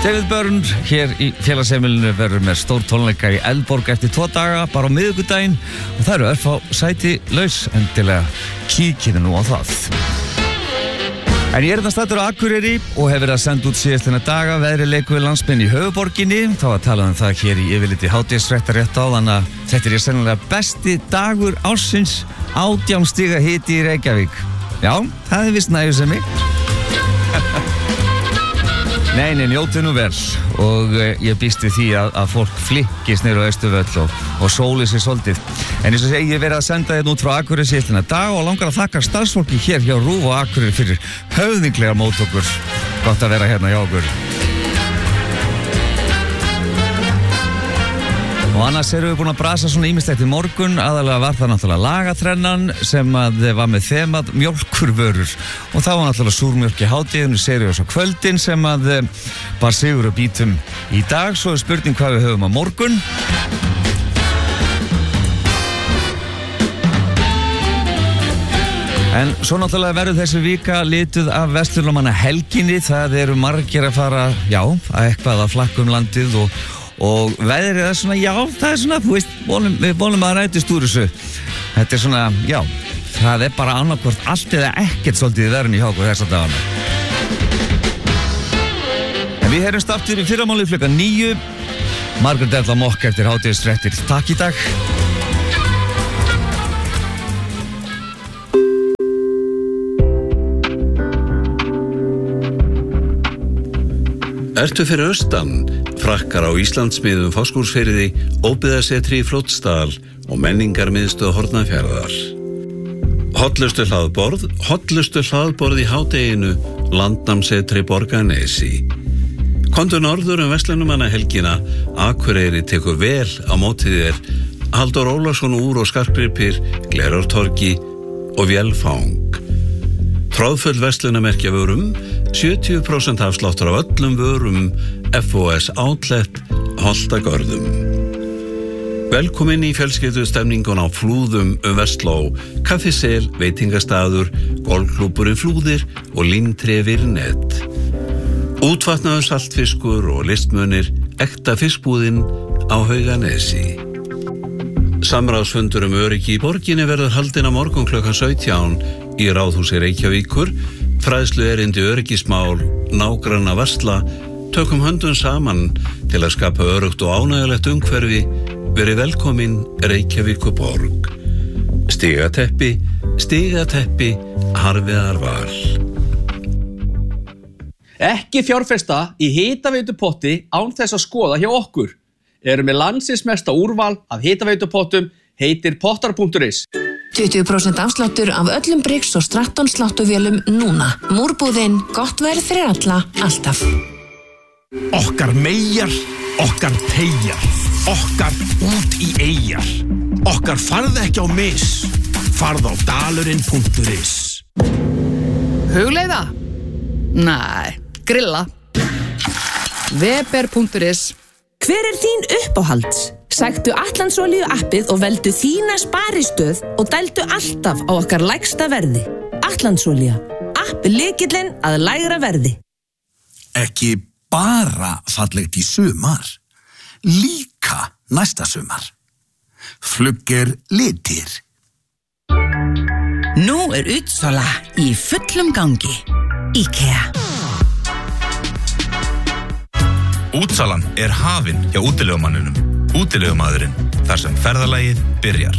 David Byrne hér í félagsheimilinu verður með stór tónleika í Eldborg eftir 2 daga, bara á miðvikudaginn, og það eru örfá sæti laus, endilega kíkið nú á það. En ég þetta staddur á Akureyri og hef verið að senda út síðastlina daga veðri leiku við landsmenn í höfuborginni. Þá að tala um það hér í yfirliti hádegisfréttar rétt á, þannig að þetta er sennilega besti dagur ársins, 18 stiga hiti í Reykjavík. Já, það er vist nægjusemi. Nei, njótið nú vel og ég býst við því að fólk flikkist niður á Austurvöll og sóli sér svolítið. En eins og segi, ég verið að senda þetta út frá Akureyri síðastlina dag og langar að þakka starfsfólki hér hjá RÚV og Akureyri fyrir höfðinglegar móttökur. Gott að vera hérna hjá okkur. Og annars erum við búin að brasa svona ýmislegt í morgun, aðalega var það náttúrulega lagatrennan sem að var með þemað mjólkurvörur og það var náttúrulega súrmjólk í hádeginu, Sirius á kvöldin sem að bar sigur og bítum í dag. Svo er spurning hvað við höfum á morgun. En svo náttúrulega verður þessi vika lituð af verslunarmanna helginni, það eru margir að fara, eitthvað að flakka um landið og veðrið er svona, það er svona, þú veist, við vonum að rætist úr þessu. Þetta er svona, það er bara annarkvort allt eða ekkert svolítið í veðrinu hjá okkur þessa dagana. En við heyrumst aftur í fyrramálið klukkan 9. Margrét Erla Mokk eftir hádegisfréttir. Takk í dag. Ertu fyrir austan? Frakkar á Íslandsmiðum Fáskrúðsfirði, óbyggðasetri í Fljótsdal og menningarmiðstöð Hornafjarðar. Hollustu hlaðborð í hádeginu, landnámssetri Borgarnesi. Komdu norður verslunarmannahelgina, Akureyri tekur vel á móti þér, Halldór Ólafsson úr og skartgripir, Glerártorgi og Vélfang. Tróðfull verslunarmerkjavörum, 70% afsláttur af öllum vörum, FOS Outlet, Holtagörðum. Velkomin í fjölskyldustemningun á Flúðum Vestló, kaffisel, veitingastaður, golfklúbburinn Flúðir og Líntré Virnet. Útvatnaður saltfiskur og listmunir, ekta fiskbúðin á Hauganesi. Samráðsfundur öryggi í borginni verður haldinn á morgun klukkan 17 í Ráðhúsi Reykjavíkur, fræðslu erindi öryggismál, nágranna varsla, tökum höndum saman til að skapa öruggt og ánægjulegt umhverfi, verið velkomin Reykjavíkurborg. Stigateppi, Harfiðarval. Ekki fjárfesta í hitaveitupotti án þess að skoða hjá okkur. Erum með landsins mesta úrval af hitaveitupottum, heitir pottar.is. 20% afsláttur af öllum Brix og Stratton sláttuvélum núna. Múrbúðin, gott verð fyrir alla, alltaf. Okkar meyjar, okkar teygjar, okkar út í eyjar. Okkar farð ekki á mis, farð á dalurinn.is. Hugleiða? Nei, grilla. Weber.is. Hver er þín uppáhalds? Sæktu Atlandsolíu appið og veldu þína sparistöð og dældu alltaf á okkar lægsta verði. Atlandsolía. App lykillinn að lægra verði. Ekki bara fallegt í sumar, líka næsta sumar. Flugger litir. Nú er útsala í fullum gangi. IKEA. Útsalan er hafin hjá útilegumanninum. Útilegumadurinn, þar sem ferðalagið byrjar.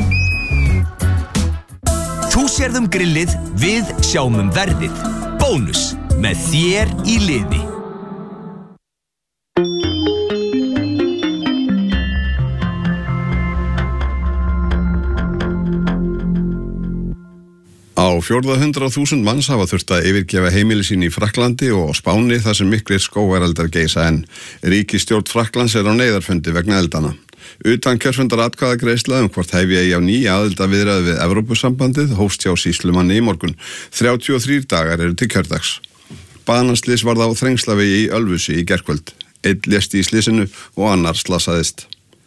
Þú sérð grillið, við sjáum verðið. Bónus með þér í liði. Á 400.000 manns hafa þurft að yfirgefa heimili sín í Frakklandi og á Spáni þar sem miklir skógareldar geisa en ríkisstjórn Frakklands er á neyðarfundi vegna eldana. Utan kjörfundaratkvæðagreiðsla hvort hefja í á ný aðildarviðræði við Evrópusambandið hófst hjá sýslumanni í morgun. 33 dagar eru til kjördags. Banaslys varð á Þrengslavegi í Ölfusi í gærkvöld. Einn lést í slysinu og annar slasaðist.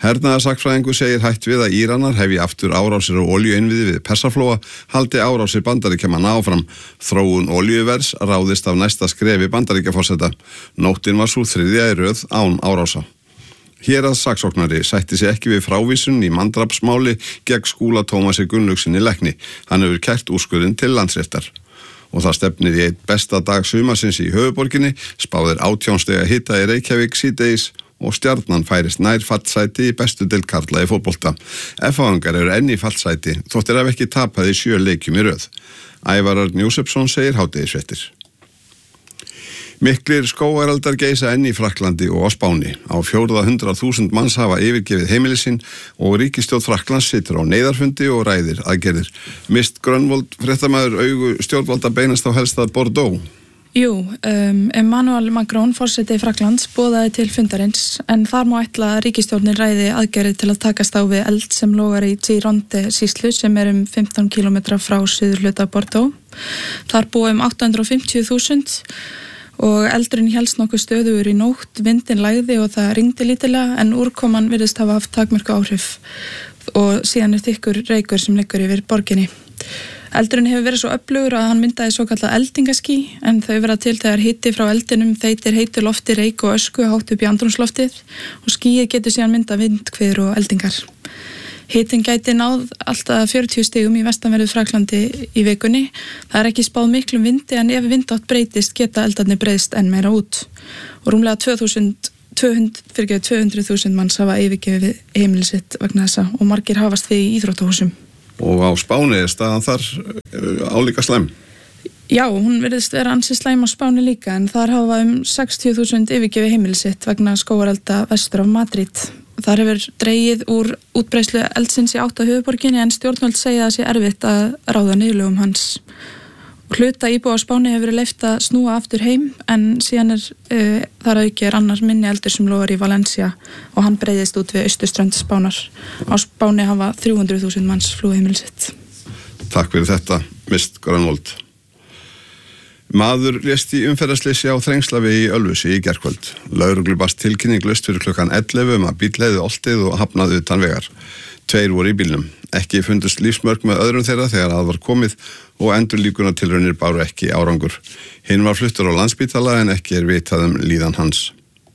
Hernaðarsakfræðingur segir hætt við að Íranar hefji aftur árásir á olíuinnviði við Persaflóa, haldi árásir Bandaríkjamanna áfram. Þróun olíuverðs ráðist af næsta skrefi Bandaríkjaforseta. Nóttin var sú þriðja í röð án árása. Héraðssaksóknari sætti sig ekki við frávísun í mandrapsmáli gegn Skúla Tómasi Gunnlaugsinni lækni. Hann hefur kært úrskurðinn til Landsréttar. Og það stefnir í einn besta dag sumarsins í höfuborginni, spáðir 18 stiga hita í Reykjavík síðdegis og Stjarnan færist nær fallsæti í bestu deild karla í fótbolta. F-áðingar eru enn í fallsæti, þóttir ef ekki tapaði 7 leikjum í röð. Ævar Örn Jósefsson segir hádegisfréttir. Miklir skógareldar geisa enn í Frakklandi og á Spáni. Á 400.000 manns hafa yfirgefið heimili sín og ríkisstjórn Frakklands situr á neyðarfundi og ræðir aðgerðir. Mist Grönvold, fréttamaður augu stjórnvalda beinast á helstað Bordeaux. Jú, Emmanuel Macron, forseti Frakklands, boðaði til fundarins en þar má ætla að ríkisstjórnin ræði aðgerðir til að takast á við eld sem logar í Gironde sýslu sem 15 km frá suðurhluta Bordeaux. Þar búa 850.000 og eldurinn hélst nokkuð stöðugur í nótt, vindin lægði og það rigndi lítilega en úrkoman virðist hafa haft takmörku áhrif og síðan þykkur reykur sem liggur yfir borginni. Eldurinn hefur verið svo öflugur að hann myndaði svokallað eldingaský en þau verða til þegar hiti frá eldinum þeytir heitu lofti, reyk og ösku hátt upp í andrúmsloftið og skýið getur síðan myndað vindhviður og eldingar. Hitinn gæti náð alltaf 40 stigum í vestanverðu Frakklandi í vikunni. Það ekki spáð miklum vindi en ef vindátt breytist geta eldarnir breiðst enn meira út. Og rúmlega 200.000 manns hafa yfirgefið heimili sitt vegna þessa og margir hafast við í íþróttahúsum. Og á Spáni staðan þar álíka slæm? Já, hún virðist vera ansi slæm á Spáni líka en þar hafa 60.000 yfirgefið heimili sitt vegna skógarelda vestur af Madrid. Þar hefur dregið úr útbreiðslu eldsins í átt á höfuborginni en stjórnvöld segja að sé erfitt að ráða niðurlögum hans. Hluta íbúa á Spáni hefur verið leyft að snúa aftur heim en síðan þar auki annar minni eldur sem logar í Valencia og hann breiðist út við austurströnd Spánar. Á Spáni hafa 300.000 manns flúið heimili sitt. Takk fyrir þetta, Mist Grönvold. Maður lést í umferðarsleysi á Þrengslavi í Ölfusi í gærkvöld. Lögreglu barst tilkynning laust fyrir klukkan 11 að bíll hefði oltið og hafnaði utan vegar. 2 voru í bílnum. Ekki fundust lífsmörk með öðrum þeirra þegar að var komið og endurlíkunartilraunir báru ekki árangur. Hinn var fluttur á Landspítala en ekki vitað líðan hans.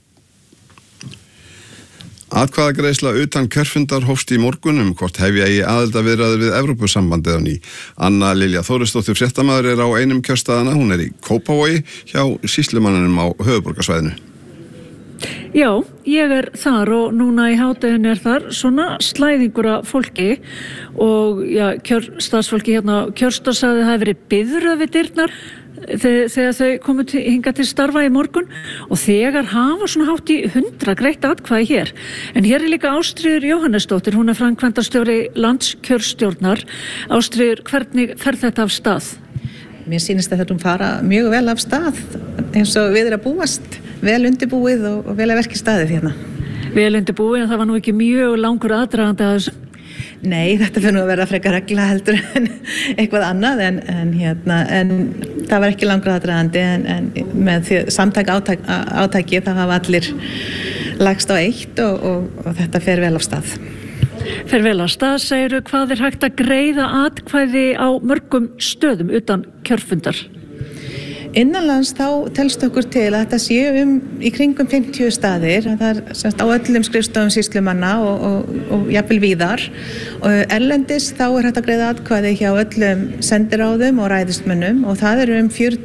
Atkvæðagreiðsla utan kjörfundar hófst í morgun hvort hefja í aðildarviðræður við Evrópusambandið á ný. Anna Lilja Þórisdóttir fréttamaður á einum kjörstaðana, hún í Kópavogi hjá sýslumanninum á höfuðborgarsvæðinu. Já, ég þar og núna í hádeginu þar svona slæðingur af fólki og kjörstaðsfólki hérna kjörstað sagði að það hefði verið biðröð við dyrnar þegar þau komu hingað til starfa í morgun og þegar hafa svona hátt í 100 greitt atkvæði hér. En hér líka Ástríður Jóhannesdóttir, hún framkvæmdastjóri landskjörstjórnar. Ástríður, hvernig fer þetta af stað? Mér sýnist að þetta fara mjög vel af stað eins og við að búast, vel undirbúið og vel að verki staðið hérna. Vel undirbúið en það var nú ekki mjög langur aðdragandi að þessu. Nei, þetta fyrir nú að vera frekar regla heldur en eitthvað annað en það var ekki langur aðdragandi en með samtæk átæki það hafa allir lagst á eitt og þetta fer vel af stað. Fer vel af stað, segirðu, hvað hægt að greiða atkvæði á mörgum stöðum utan kjörfundar? Innanlands þá telst okkur til að þetta séu í kringum 50 staðir, það á öllum skrifstofum sýslumanna og jafnvel víðar. Og erlendis þá hægt að greiða atkvæði hjá öllum sendiráðum og ræðismönnum og það eru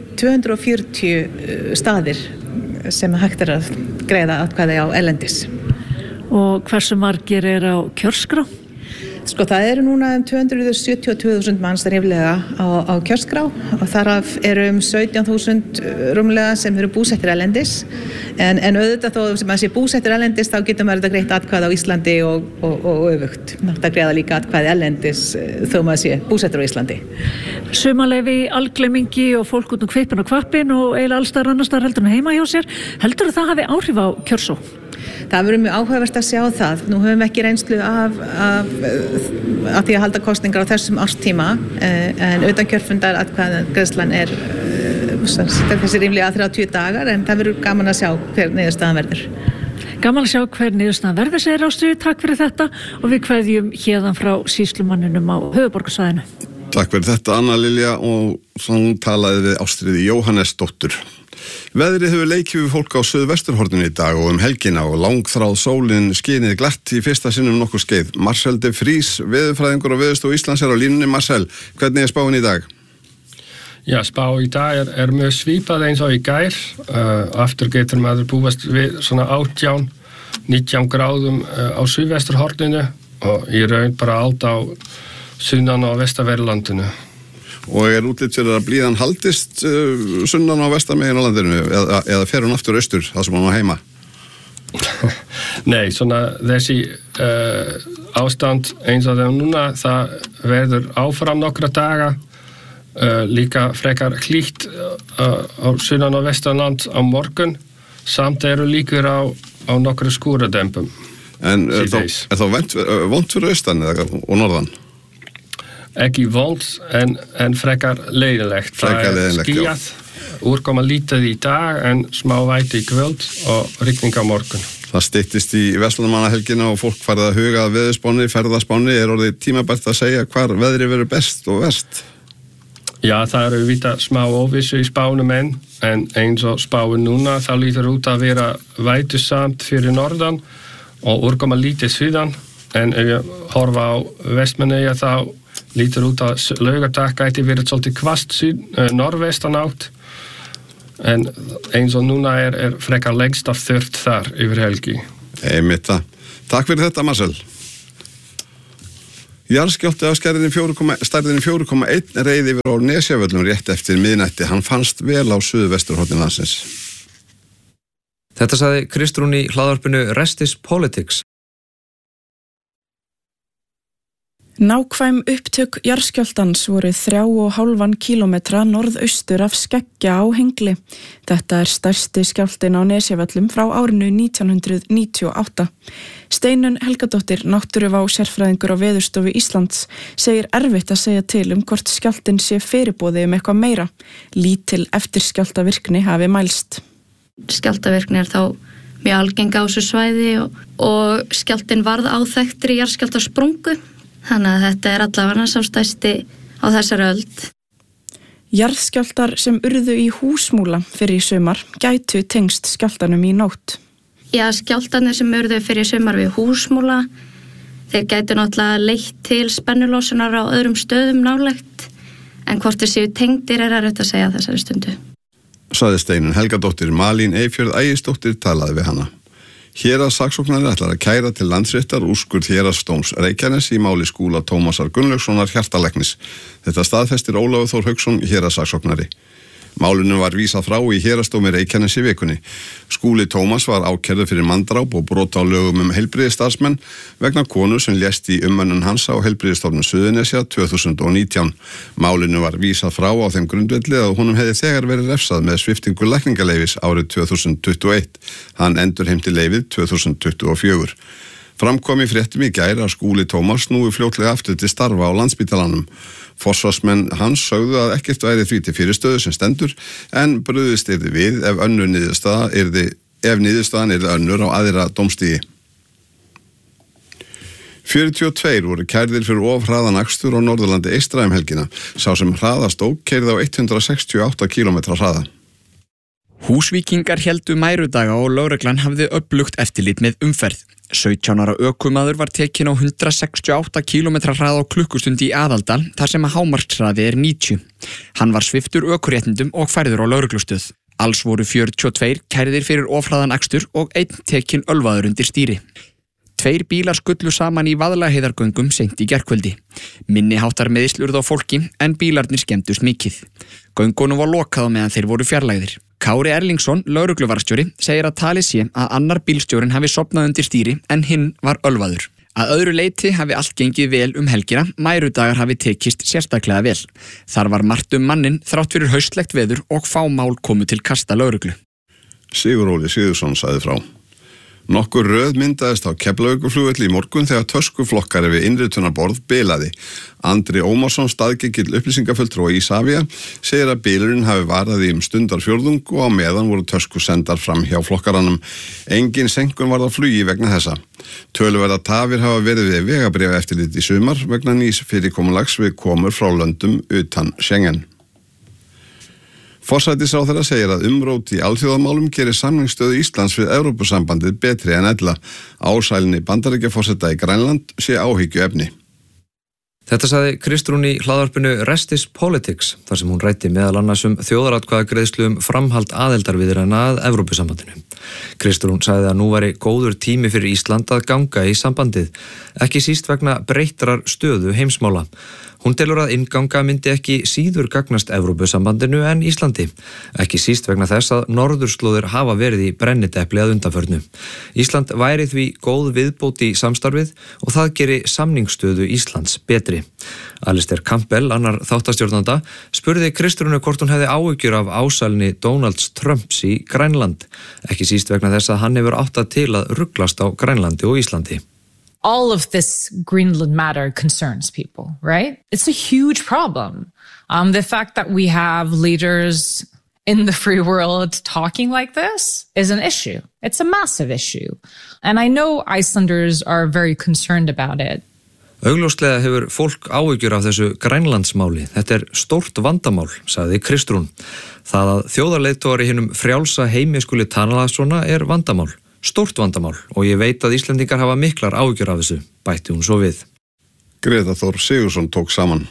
240 staðir sem hægt að greiða atkvæði á erlendis. Og hversu margir á kjörskrá? Sko það eru núna 272.000 manns ríflega á kjörskrá og þaraf eru 17.000 rúmlega sem eru búsettir erlendis en auðvitað þó sem maður sé búsettir erlendis þá getur maður þetta greitt atkvæði á Íslandi og öfugt. Þetta greiða líka atkvæði erlendis þó maður sé búsettir á Íslandi. Sumarleyfi í alglemingi og fólk út kvipin og kvappin og eiginlega allstar annarstaðar heldur en heima hjá sér. Heldur það hafi áhrif á kjörsókn? Það verður mjög áhugavert að sjá það. Nú höfum við ekki reynslu af því að halda kosningar á þessum árstíma en utan kjörfundar atkvæðagreiðslan þessi ríflega 30 dagar en það verður gaman að sjá hver niðurstaðan verður. Gaman að sjá hvernig niðurstaðan verður, segir Ástríður. Takk fyrir þetta og við kveðjum héðan frá sýslumanninum á höfuðborgarsvæðinu. Takk fyrir þetta, Anna Lilja, og hún talaði við Ástríði Jóhannesdóttur. Veðrið hefur leikið við fólk á suðvesturhorninu í dag og helgina og langþráð sólin skinið glatt í fyrsta sinnum nokkur skeið. Marcel de Vries, veðurfræðingur á Veðurstofu Íslands, er á línunni. Marcel, hvernig er spáin í dag? Ja, spá í dag er mjög svipað eins og í gær. Aftur getur maður búast við svona 18-19 gráðum á suðvesturhorninu og í raun bara allt á sunnan- og vestanverðlandinu. Og er útlit fyrir að blíðan haldist sunnan- og vestamegin á landinu eða fer hún aftur austur, það sem hún á heima? Nei, svona þessi ástand eins og það núna, það verður áfram nokkra daga, líka frekar hlýtt á sunnan- og vestanland á morgun, samt eru líkur á nokkru skúradempum. En er þá vont fyrir austan og norðan? Ekki vond en frekar leiðilegt. Það er skýjað, úrkoma lítið í dag en smá vætu í kvöld og rigning á morgun. Það styttist í verslunarmannahelgina og fólk farið að huga að veðurspánni, ferðaspánni. Er orðið tímabært að segja hvar veðri verður best og verst? Já, það eru vita smá óvissu í spánum en eins og spáin núna, þá lítur út að vera vætusamt fyrir norðan og úrkoma lítið suðan, en ef ég horfa á Vestmannaeyja þá lítur út að laugardag gæti verið svolítið hvasst norðvestan átt, en eins og núna er frekar lengst af þurrt þar yfir helgi. Einmitt það. Takk fyrir þetta, Marcel. Jarðskjálfti af stærðinni 4,1 reið yfir á Nesjavöllum rétt eftir miðnætti. Hann fannst vel á suðvesturhorni landsins. Þetta sagði Kristrún í hlaðvarpinu Restis Politics. Nákvæm upptök jarðskjálftans voru 3,5 kílómetra norðaustur af Skeggja á Hengli. Þetta er stærsti skjálftinn á Nesjavöllum frá árinu 1998. Steinunn Helgadóttir, náttúruvá sérfræðingur á Veðurstofu Íslands, segir erfitt að segja til hvort skjálftinn sé fyrirboði eitthvað meira. Lítil eftirskjálftavirkni hafi mælst. Skjálftavirkni er þá mjög algeng á þessu svæði og skjálftinn varð áþekktri jarðskjálftasprungu. Þannig að þetta er allavega sá stærsti á þessari öld. Jarðskjálftar sem urðu í Húsmúla fyrir í sumar gætu tengst skjálftanum í nótt. Já, skjálftarnir sem urðu fyrir í sumar við Húsmúla, þeir gætu náttúrulega leitt til spennulosunar á öðrum stöðum nálægt, en hvort þeir séu tengdir er erfitt að segja þessari stundu. Sagði Steinunn Helgadóttir. Malín Eyfjörð Ægisdóttir talaði við hana. Héraðssaksóknari ætlar að kæra til Landsréttar úrskurð Héraðsdóms Reykjaness í máli Skúla Tómasar Gunnlaugssonar hjartalæknis. Þetta staðfestir Ólafur Þór Hauksson, héraðssaksóknari. Málinu var vísað frá í Héraðsdómi Reykjaness í vikunni. Skúli Tómas var ákærður fyrir manndráp og brot á lögum heilbrigðisstarfsmenn vegna konu sem lést í umönnun hans á heilbrigðisstofnun Suðurnesja 2019. Málinu var vísað frá á þeim grundvelli að honum hefði þegar verið refsað með sviptingu lækningaleyfis árið 2021. Hann endurheimti leyfið 2024. Framkom í fréttum í gær að Skúli Tómas snúi fljótlega aftur til starfa á Landspítalanum. Forsvarsmenn hans sögðu að ekkert væri því til fyrirstöðu sem stendur, en brugðist yrði við ef niðurstaðan yrði önnur á aðra dómstigi. 42 voru kærðir fyrir of hraðan akstur á Norðurlandi eystra helgina. Sá sem hraðast keyrði á 168 km hraða. Húsvíkingar héldu mærudaga og lögreglan hafði öflugt eftirlit með umferð. 17 ára ökumaður var tekinn á 168 km hraða á klukkustund í Aðaldal þar sem að hámarkshraði er 90. Hann var sviptur ökuréttindum og færður á lögreglustöð. Alls voru 42 kærðir fyrir ofhraðan akstur og 1 tekinn ölvaður undir stýri. 2 bílar skullu saman í Vaðlaheiðargöngum seint í gærkvöldi. Minni háttar meiðsl urðu á fólki en bílarnir skemmdust mikið. Göngunum var lokað á meðan þeir voru fjarlægðir. Kári Erlingsson, lögregluvarðstjóri, segir að talið sé að annar bílstjórinn hafi sofnað undir stýri en hinn var ölvaður. Að öðru leyti hafi allt gengið vel helgina, mærudagar hafi tekist sérstaklega vel. Þar var margt manninn þrátt fyrir haustlegt veður og fá mál komu til kasta lögreglu. Sigur Óli Sigurðsson sagði frá. Nokkur röð myndaðist á Keflavíkurflugvelli í morgun þegar töskuflokkari við innritunarborð bilaði. Andri Ómarsson, staðgengill upplýsingafulltrúi Isavia, segir að bilurinn hafi varað í stundarfjórðung og á meðan voru töskur sendar fram hjá flokkaranum. Engin senkun varð á flugi vegna þessa. Töluverðar tafir hafa verið við vegabréfaeftirlit í sumar vegna nýs fyrirkomulags við komur frá löndum utan Schengen. Forsætisráðherra segir að umrót í alþjóðamálum gerir samningsstöðu Íslands við Evrópusambandið betri en ella. Ásælni Bandaríkjaforseta í Grænland sé áhyggjuefni. Þetta sagði Kristrún í hlaðvarpinu Restis Politics, þar sem hún ræddi meðal annars þjóðaratkvæðagreiðslu framhald aðildarviðræðna að Evrópusambandinu. Kristrún sagði að nú væri góður tími fyrir Ísland að ganga í sambandið, ekki síst vegna breyttrar stöðu heimsmála. Hún telur að innganga myndi ekki síður gagnast Evrópusambandinu en Íslandi, ekki síst vegna þess að norðurslóðir hafa verið í brennidepli að undanförnu. Ísland væri því góð viðbót í samstarfið og það geri samningsstöðu Íslands betri. Alistair Campbell, annar þáttastjórnanda, spurði Kristrúnu hvort hún hefði áhyggjur af ásælni Donalds Trumps í Grænland, ekki síst vegna þess að hann hefur áttað til að ruglast á Grænlandi og Íslandi. All of this Greenland matter concerns people, right? It's a huge problem. The fact that we have leaders in the free world talking like this is an issue. It's a massive issue. And I know Icelanders are very concerned about it. Augljóslega hefur fólk áhyggjur af þessu Grænlandsmáli. Þetta stórt vandamál, sagði Kristrún. Það að þjóðarleiðtogar í hinum frjálsa heimi skuli tala svona vandamál. Stórt vandamál og ég veit að Íslendingar hafa miklar áhyggjur af þessu, bætti hún svo við. Greta Þór Sigurðsson tók saman.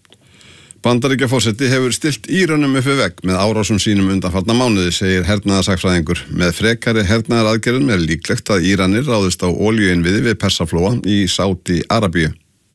Bandaríkjaforseti hefur stillt Íranum upp við vegg með árásum sínum undanfarna mánuði, segir hernaðarsakfræðingur. Með frekari hernaðaraðgerðum líklegt að Íranir ráðist á olíuinnviði við Persaflóa í Sádi-Arabíu.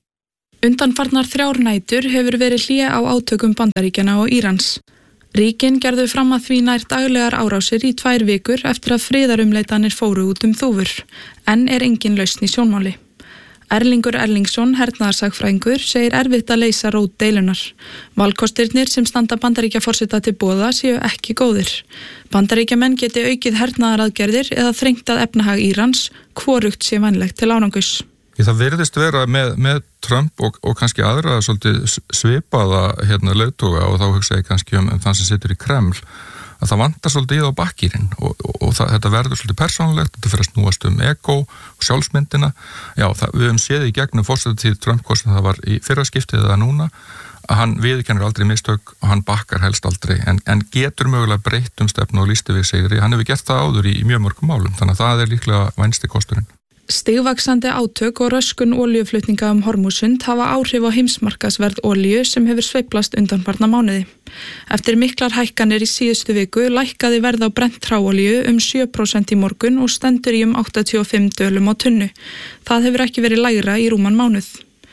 Undanfarnar 3 nætur hefur verið hlé á átökum Bandaríkjanna og Írans. Ríkin gerðu fram að því nær daglegar árásir í 2 vikur eftir að friðarumleitanir fóru út þúfur, en engin lausn í sjónmáli. Erlingur Erlingsson, hernaðarsakfræðingur, segir erfitt að leysa rót deilunar. Valkostirnir sem standa Bandaríkjaforseta til boða séu ekki góðir. Bandaríkjamenn geti aukið hernaðaraðgerðir eða þrengt að efnahag Írans, hvorugt sé vænlegt til árangurs. Það virðist vera með Trump og kannski aðra svolítið svipaða leiðtoga og þá hugsa ég kannski þann sem situr í Kreml að það vantar svolítið á bakkýrin og þetta verður svolítið persónulegt, þetta fyrir að snúast ego og sjálfsmyndina. Já, við höfum séð í gegnum forsetatíð Trump, hvort sem það var í fyrra skiptið eða núna, að hann viðurkennir aldrei mistök og hann bakkar helst aldrei en getur mögulega breytt stefnu og lýsti við sigri. Hann hefur gert það áður í mjög mörgum málum, þannig að það líklega vænsti kosturinn. Stigvaxandi átök og röskun olíuflutninga Hormúsund hafa áhrif á heimsmarkaðsverð olíu sem hefur sveiflast undanfarna mánuði. Eftir miklar hækkanir í síðustu viku lækkaði verð á brennt hráolíu 7% í morgun og stendur í 85 dölum á tunnu. Það hefur ekki verið lægra í rúman mánuð.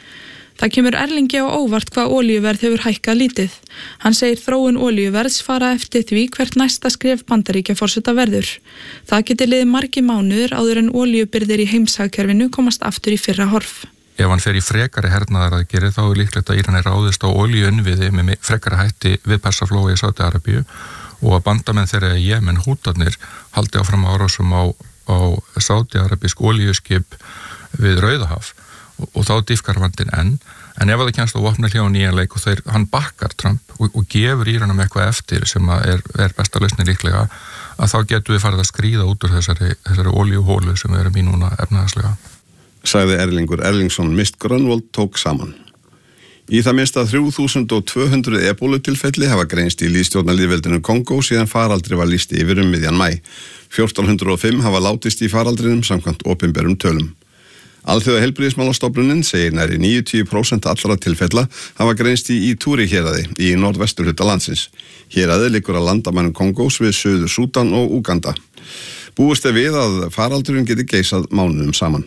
Það kemur Erlingi á óvart hvað olíuverð hefur hækkað lítið. Hann segir þróun olíuverðs fara eftir því hvert næsta skref Bandaríkjaforseta verður. Það geti liðið margir mánuður áður en olíubirgðir í heimshagkerfinu komast aftur í fyrra horf. Ef hann fer í frekari hernaðaraðgerðir þá líklegt að Íran ráðist á olíuinnviði með frekari hætti við Persaflóa í Sádi-Arabíu og að bandamenn þeirra í Jemen Hútarnir haldi áfram árásum á Sádi-Arabísk olíuskip við Rauðahaf. Og þá dýfkar vandinn en ef það kemst á vopnahlé á nýjan leik og hann bakkar Trump og gefur Íranum eitthvað eftir sem er besta lausnin líklega að þá getum við farið að skríða út úr þessari olíuhólu sem við erum í núna efnahagslega. Sagði Erlingur Erlingsson. Mist Grönvold tók saman. Í það minnst að 3200 ebólutilfelli hafa greinst í lýðstjórnarlýðveldinu Kongó síðan faraldri var lýst yfir miðjan maí. 1405 hafa látist í faraldrinum samkvæmt opinberum tölum. Alþjóða heilbrigðismálastofnunin segir nærri 90% allra tilfella hafa greinst í Ituri héraði í norðvesturhluta landsins. Héraðið liggur að landamærum Kongós við Suður Súdan og Úganda. Búist við að faraldurinn geti geisað mánuðum saman.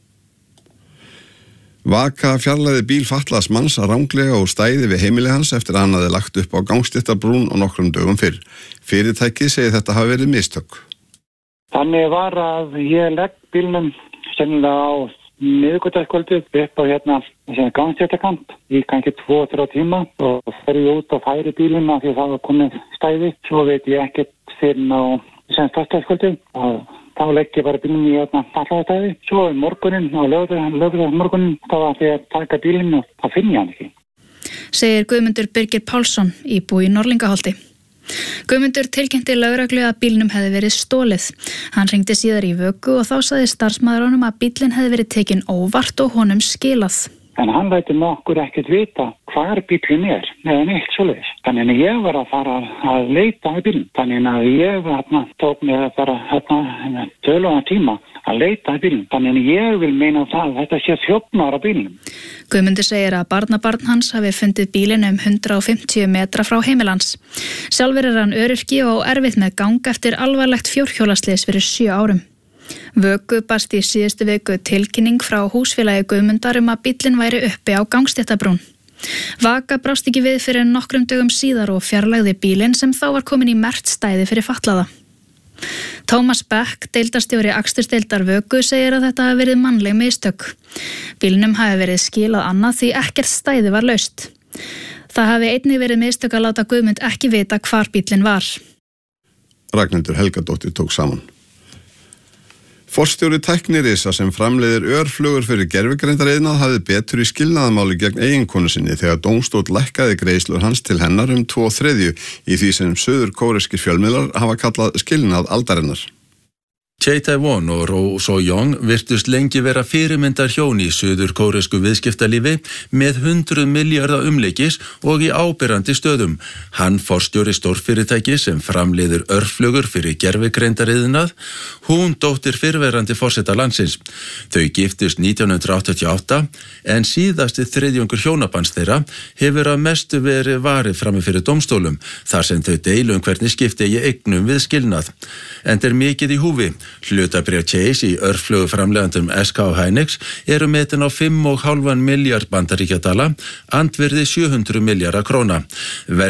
Vaka fjarlæði bíl fatlaðs manns ranglega og stæði við heimili hans eftir að hann hafði lagt upp á gangstéttarbrún og nokkrum dögum fyrr. Fyrirtækið segir þetta hafi verið mistök. Þannig var að ég legg bílnum sennilega á miðvikudagskvöldið upp á gangstéttarkant í kannski 2-3 tíma og fer ég út og færi bílinn af því að það var komið stæði. Svo veit ég ekkert fyrir á föstudagskvöldið að þá legg ég bara bílinn í fallastæði. Svo morgunin á lögðarmorgunin þá ætla ég að taka bílinn og þá finn ég hann ekki. Segir Guðmundur Birgir Pálsson, íbúi í Norlingaholti. Guðmundur tilkynnti lögreglu að bílnum hefði verið stólið. Hann hringdi síðar í Vöku og þá sagði starfsmaður honum að bílinn hefði verið tekinn óvart og honum skilað. En hann lætur nokkur ekkert vita hvar bílinn eða neitt svoleiðis. Þannig að ég var að fara að leita að bílinn. Þannig að ég tók mig bara tölugan tíma að leita að bílinn. Þannig að ég vil meina það að þetta sé 14 ára bílinn. Guðmundur segir að barnabarn hans hafi fundið bílinn 150 metra frá heimilans. Sjálfur hann öryrki og erfitt með ganga eftir alvarlegt fjórhjólaslys fyrir 7 árum. Vöku barst í síðustu viku tilkynning frá húsfélagi Guðmundar að bíllinn væri uppi á gangstéttabrún. Vaka brást ekki við fyrir nokkrum dögum síðar og fjarlægði bílinn sem þá var komin í merkt stæði fyrir fatlaða. Tómas Beck, deildarstjóri akstursdeildar Vöku, segir að þetta hafi verið mannleg mistök. Bílnum hafi verið skilað annað því ekkert stæði var laust. Það hafi einnig verið mistök að láta Guðmund ekki vita hvar bílinn var. Ragnhildur Helgadóttir tók saman. Forstjóri Tæknirisa sem framleiðir örflugur fyrir gervigreindarreiðnað hafði betur í skilnaðamáli gegn eiginkonu sinni þegar dómstóll lækkaði greiðslur hans til hennar 2/3 í því sem suður-kóreskir fjölmiðlar hafa kallað skilnað aldarinnar. Chae Tae-won og Roh So-young virtust lengi vera fyrirmyndar hjón í suður-kóresku viðskiptalífi með 100 milljarða umleikis og í áberandi stöðum. Hann forstjóri stórfyrirtæki sem framleiðir örflugur fyrir gervigreindarreiðnað, hún dóttir fyrrverandi forseta landsins. Þau giftust 1988 en síðasti þriðjungur hjónabands þeirra hefur að mestu verið varið frammi fyrir dómstólum þar sem þau deilum hvernig skipti eigi eignum við skilnað. En er mikið í húfi. Hlutabréf Chase í örflugu framleiðandum SK Hynix eru metin á 5,5 miljard bandaríkjadala, andvirði 700 milljarða króna.